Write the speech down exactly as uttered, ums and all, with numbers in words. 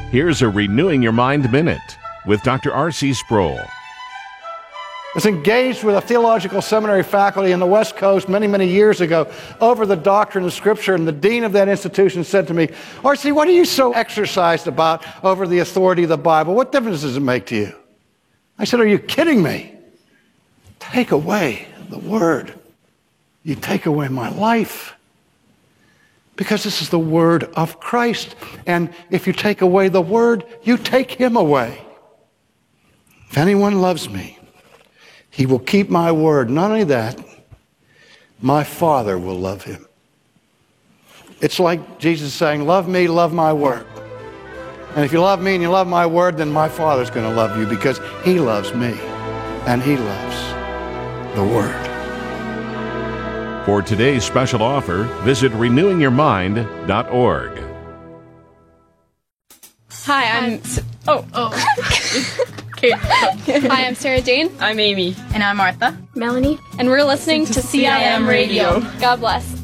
Here's a Renewing Your Mind Minute with Doctor R C Sproul. I was engaged with a theological seminary faculty in the West Coast many, many years ago over the doctrine of Scripture, and the dean of that institution said to me, R C, what are you so exercised about over the authority of the Bible? What difference does it make to you? I said, are you kidding me? Take away the Word. You take away my life. Because this is the Word of Christ. And if you take away the Word, you take Him away. If anyone loves me, he will keep my word. Not only that, my Father will love him. It's like Jesus saying, love me, love my word. And if you love me and you love my word, then my Father's going to love you because He loves me and He loves the Word. For today's special offer, visit renewing your mind dot org. Hi, I'm... Oh. Oh. Okay. Hi, I'm Sarah Jane. I'm Amy. And I'm Martha. Melanie. And we're listening to C I M Radio. God bless.